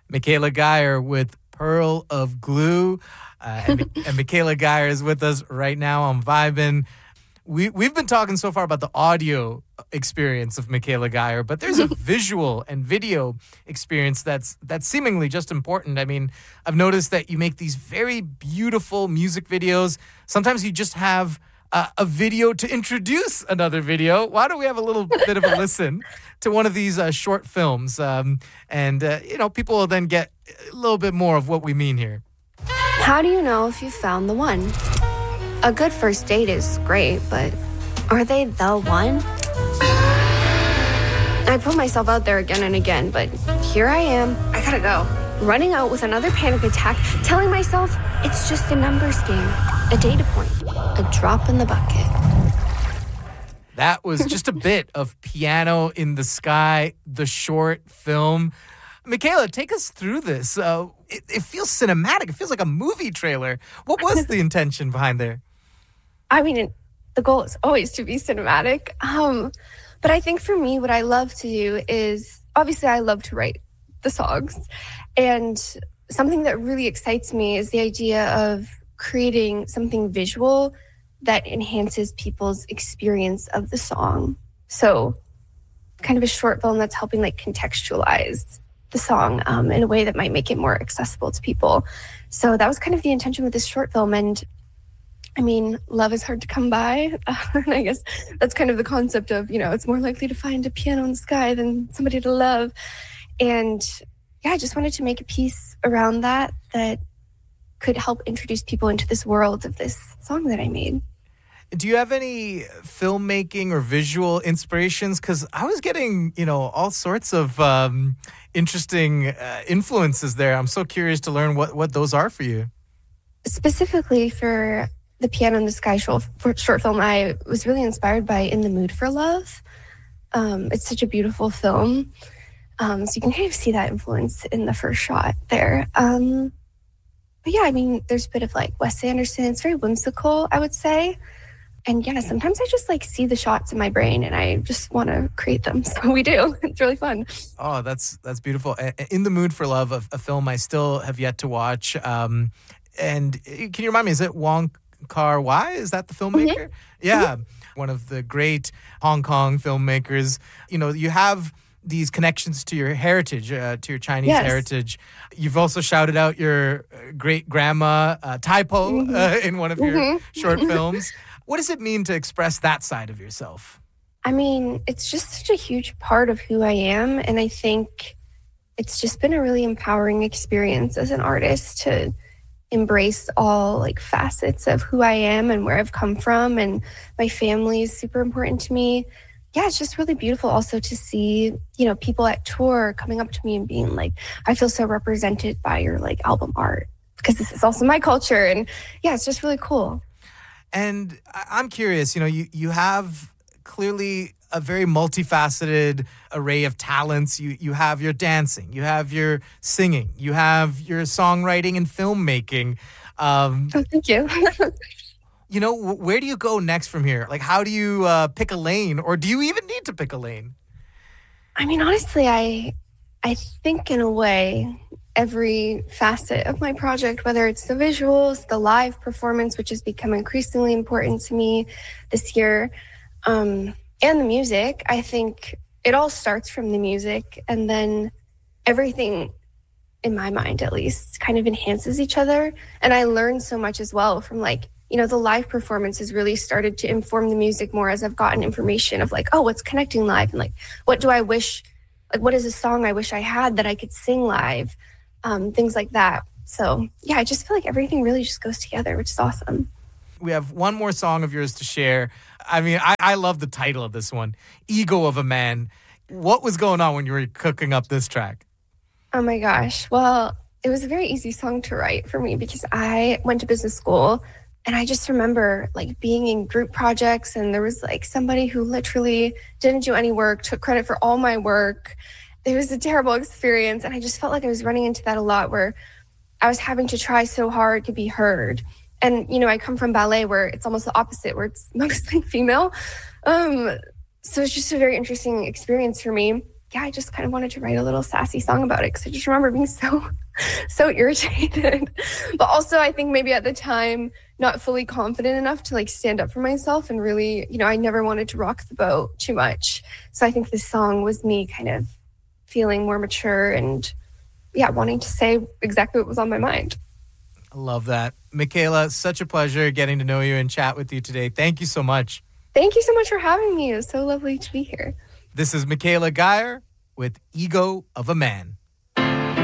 Michaela Geyer with Pearl of Glue. And Michaela Geyer is with us right now on Vibin'. We've been talking so far about the audio experience of Michaela Geyer, but there's a visual and video experience that's seemingly just important. I mean, I've noticed that you make these very beautiful music videos. Sometimes you just have a video to introduce another video. Why don't we have a little bit of a listen to one of these short films? People will then get a little bit more of what we mean here. How do you know if you found the one? A good first date is great, but are they the one? I put myself out there again and again, but here I am. I gotta go. Running out with another panic attack, telling myself it's just a numbers game, a data point, a drop in the bucket. That was just a bit of Piano in the Sky, the short film. Michaela, take us through this. It feels cinematic. It feels like a movie trailer. What was the intention behind there? I mean, the goal is always to be cinematic. But I think for me, what I love to do is, obviously I love to write the songs. And something that really excites me is the idea of creating something visual that enhances people's experience of the song. So kind of a short film that's helping like contextualize the song in a way that might make it more accessible to people. So that was kind of the intention with this short film. And I mean, love is hard to come by. And I guess that's kind of the concept of, it's more likely to find a piano in the sky than somebody to love. And yeah, I just wanted to make a piece around that could help introduce people into this world of this song that I made. Do you have any filmmaking or visual inspirations? Because I was getting, all sorts of interesting influences there. I'm so curious to learn what those are for you. Specifically for the Piano in the Sky short film, I was really inspired by In the Mood for Love. It's such a beautiful film. So you can kind of see that influence in the first shot there. But yeah, I mean, there's a bit of like Wes Anderson. It's very whimsical, I would say. And yeah, sometimes I just like see the shots in my brain and I just want to create them. So we do. It's really fun. Oh, that's beautiful. In the Mood for Love, a film I still have yet to watch. And can you remind me, is it Wong Kar-wai? Is that the filmmaker? Mm-hmm. Yeah. Mm-hmm. One of the great Hong Kong filmmakers. You have these connections to your heritage, to your Chinese heritage. You've also shouted out your great-grandma, Tai Po, in one of your short films. What does it mean to express that side of yourself? I mean, it's just such a huge part of who I am. And I think it's just been a really empowering experience as an artist to embrace all like facets of who I am and where I've come from. And my family is super important to me. Yeah, it's just really beautiful also to see, people at tour coming up to me and being like, I feel so represented by your like album art because this is also my culture. And yeah, it's just really cool. And I'm curious, you have clearly a very multifaceted array of talents. You have your dancing, you have your singing, you have your songwriting and filmmaking. Thank you. Where do you go next from here? Like, how do you pick a lane, or do you even need to pick a lane? I mean, honestly, I think in a way, every facet of my project, whether it's the visuals, the live performance, which has become increasingly important to me this year, and the music, I think it all starts from the music, and then everything, in my mind at least, kind of enhances each other. And I learned so much as well from the live performance has really started to inform the music more as I've gotten information of what's connecting live and what do I wish, what is a song I wish I had that I could sing live, things like that. So yeah, I just feel like everything really just goes together, which is awesome. We have one more song of yours to share. I mean, I love the title of this one, Ego of a Man. What was going on when you were cooking up this track? Oh my gosh. Well, it was a very easy song to write for me because I went to business school. And I just remember being in group projects and there was somebody who literally didn't do any work, took credit for all my work. It was a terrible experience. And I just felt like I was running into that a lot where I was having to try so hard to be heard. And, I come from ballet where it's almost the opposite, where it's mostly female. So it's just a very interesting experience for me. yeah, I just kind of wanted to write a little sassy song about it because I just remember being so irritated. But also, I think maybe at the time, not fully confident enough to like stand up for myself and really, I never wanted to rock the boat too much. So I think this song was me kind of feeling more mature and, yeah, wanting to say exactly what was on my mind. I love that. Michaela, such a pleasure getting to know you and chat with you today. Thank you so much. Thank you so much for having me. It was so lovely to be here. This is Michaela Geyer with Ego of a Man.